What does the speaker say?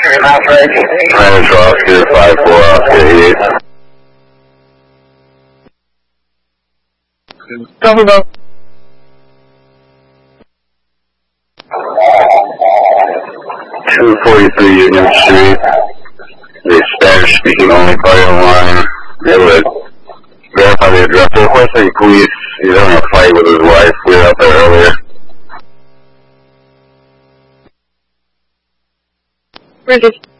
Manager Oscar 54 Oscar 88. Copy that. 243 Union Street. The Spanish speaking only party online. They would verify the address. They're requesting police. He's having a fight with his wife. We were out there earlier. Bridget.